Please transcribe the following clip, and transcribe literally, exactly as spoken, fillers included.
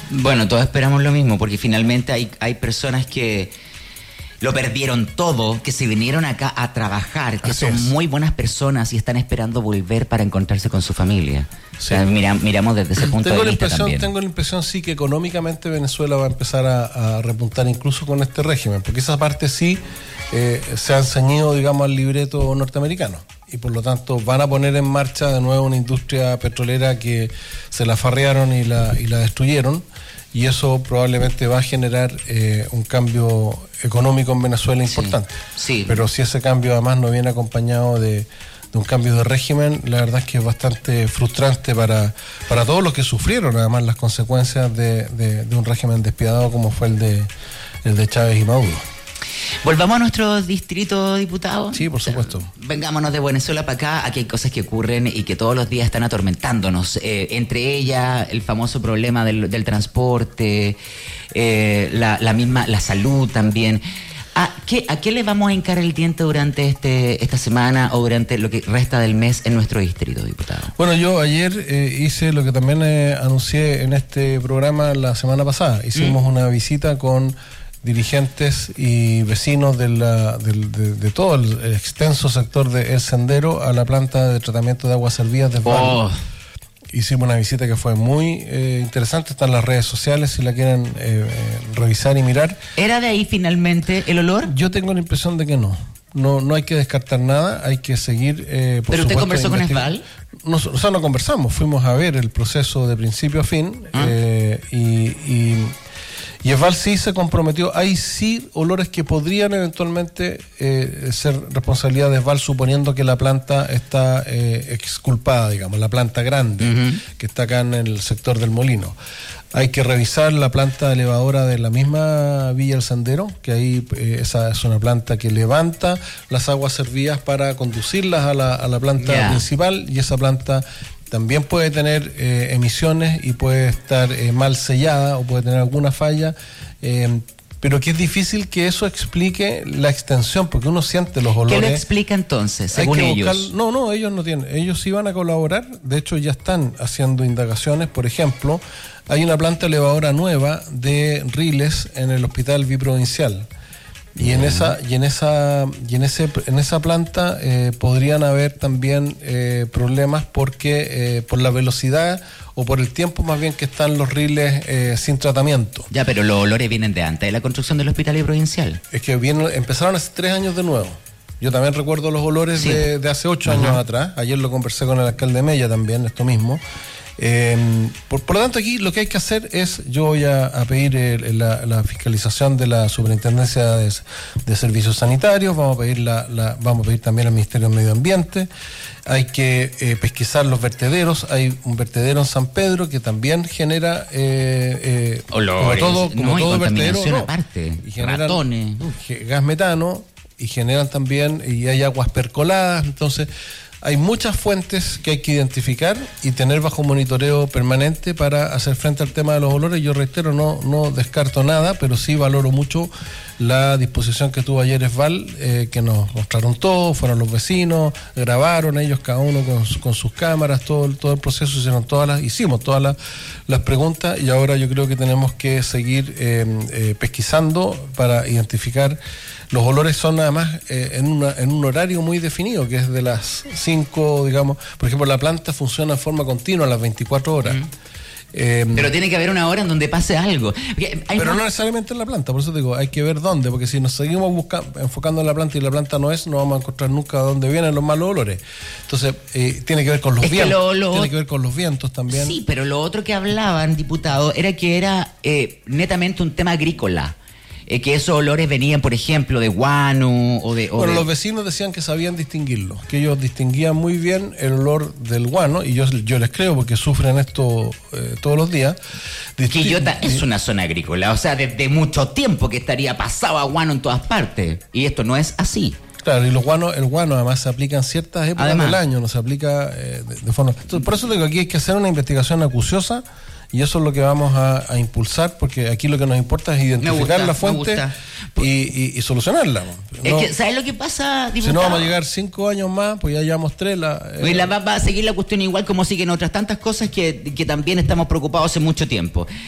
Bueno, todos esperamos lo mismo, porque finalmente hay, hay personas que lo perdieron todo, que se vinieron acá a trabajar, que Así son es. muy buenas personas y están esperando volver para encontrarse con su familia. Sí. O sea, mira, miramos desde ese punto tengo de la vista impresión, también. Tengo la impresión, sí, que económicamente Venezuela va a empezar a, a repuntar incluso con este régimen, porque esa parte sí eh, se han ceñido, digamos, al libreto norteamericano. Y por lo tanto van a poner en marcha de nuevo una industria petrolera que se la farrearon y la, y la destruyeron. Y eso probablemente va a generar eh, un cambio económico en Venezuela importante. Sí, sí. Pero si ese cambio además no viene acompañado de, de un cambio de régimen, la verdad es que es bastante frustrante para, para todos los que sufrieron además las consecuencias de, de, de un régimen despiadado como fue el de, el de Chávez y Maduro. Volvamos a nuestro distrito, diputado. Sí, por supuesto. Vengámonos de Venezuela para acá. Aquí hay cosas que ocurren y que todos los días están atormentándonos. Eh, entre ellas, el famoso problema del, del transporte, eh, la, la misma, la salud también. ¿A qué, ¿A qué le vamos a hincar el diente durante este, esta semana o durante lo que resta del mes en nuestro distrito, diputado? Bueno, yo ayer eh, hice lo que también eh, anuncié en este programa la semana pasada. Hicimos ¿Mm? una visita con dirigentes y vecinos de, la, de, de, de todo el extenso sector de El Sendero a la planta de tratamiento de aguas servidas de Esval. Oh. Hicimos una visita que fue muy eh, interesante, está en las redes sociales si la quieren eh, eh, revisar y mirar. ¿Era de ahí finalmente el olor? Yo tengo la impresión de que no. No, no hay que descartar nada, hay que seguir. Eh, por ¿Pero usted supuesto, conversó con Esval? No, o sea, no conversamos, fuimos a ver el proceso de principio a fin ¿Ah? eh, y. y Y Esval sí se comprometió, hay sí olores que podrían eventualmente eh, ser responsabilidad de Esval, suponiendo que la planta está eh, exculpada, digamos, la planta grande, uh-huh. que está acá en el sector del Molino. Hay que revisar la planta elevadora de la misma Villa El Sendero, que ahí eh, esa es una planta que levanta las aguas servidas para conducirlas a la, a la planta yeah. principal, y esa planta también puede tener eh, emisiones y puede estar eh, mal sellada o puede tener alguna falla, eh, pero que es difícil que eso explique la extensión, porque uno siente los olores. ¿Qué lo explica entonces, según Hay que buscar, ellos? No, no, ellos no tienen. Ellos sí van a colaborar, de hecho ya están haciendo indagaciones. Por ejemplo, hay una planta elevadora nueva de riles en el Hospital Biprovincial. Y en esa y en esa y en ese en esa planta eh, podrían haber también eh, problemas porque eh, por la velocidad o por el tiempo más bien que están los riles eh, sin tratamiento. Ya, pero los olores vienen de antes de la construcción del Hospital Provincial. Es que vienen, empezaron hace tres años de nuevo. Yo también recuerdo los olores sí. de, de hace ocho uh-huh. años atrás. Ayer lo conversé con el alcalde Mella también, esto mismo. Eh, por, por lo tanto, aquí lo que hay que hacer es, yo voy a, a pedir el, la, la fiscalización de la Superintendencia de, de Servicios Sanitarios, vamos a pedir la, la, vamos a pedir también al Ministerio del Medio Ambiente. Hay que eh, pesquisar los vertederos. Hay un vertedero en San Pedro que también genera eh, eh, olores, como todo, como no, todo y vertedero, no, aparte, y generan ratones, gas metano y generan también, y hay aguas percoladas. Entonces hay muchas fuentes que hay que identificar y tener bajo monitoreo permanente para hacer frente al tema de los olores. Yo reitero, no, no descarto nada, pero sí valoro mucho la disposición que tuvo ayer Esval, eh, que nos mostraron todo, fueron los vecinos, grabaron ellos cada uno con, con sus cámaras, todo, el, todo el proceso, hicieron todas las, hicimos todas las, las preguntas, y ahora yo creo que tenemos que seguir eh, eh, pesquisando para identificar. Los olores son además eh, en, una, en un horario muy definido, que es de las cinco, digamos, por ejemplo, la planta funciona de forma continua a las veinticuatro horas. Mm. Eh, pero tiene que haber una hora en donde pase algo. Pero no... no necesariamente en la planta, por eso te digo, hay que ver dónde, porque si nos seguimos buscando, enfocando en la planta y la planta no es, no vamos a encontrar nunca dónde vienen los malos olores. Entonces, eh, tiene que ver con los es vientos, que lo, lo... tiene que ver con los vientos también. Sí, pero lo otro que hablaban, diputado, era que era eh, netamente un tema agrícola. Eh, que esos olores venían, por ejemplo, de guano o de... O bueno, de... los vecinos decían que sabían distinguirlo, que ellos distinguían muy bien el olor del guano, y yo, yo les creo porque sufren esto eh, todos los días. Distin... Quillota es una zona agrícola, o sea, desde mucho tiempo que estaría pasado a guano en todas partes, y esto no es así. Claro, y los guanos, el guano además se aplica en ciertas épocas además, del año, no se aplica eh, de, de forma... Entonces, por eso digo, aquí hay que hacer una investigación acuciosa. Y eso es lo que vamos a, a impulsar, porque aquí lo que nos importa es identificar gusta, la fuente y, y, y solucionarla. Es no, que, ¿sabes lo que pasa, diputado? Si no vamos a llegar cinco años más, pues ya llevamos tres. La, eh. la, va, va a seguir la cuestión igual como siguen otras tantas cosas que, que también estamos preocupados hace mucho tiempo.